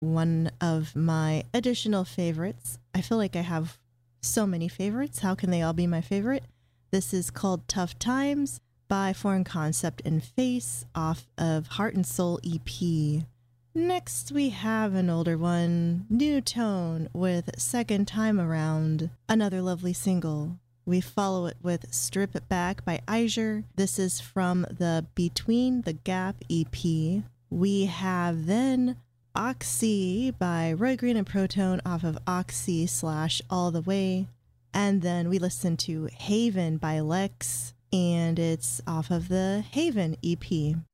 one of my additional favorites. I feel like I have so many favorites. How can they all be my favorite? This is called Tough Times by Foreign Concept and Face off of Heart and Soul EP. Next, we have an older one, New Tone with Second Time Around, another lovely single. We follow it with Strip It Back by Eisure. This is from the Between the Gap EP. We have then Oxy by Roy Green and Protone off of Oxy / All the Way. And then we listen to Haven by Lex, and it's off of the Haven EP.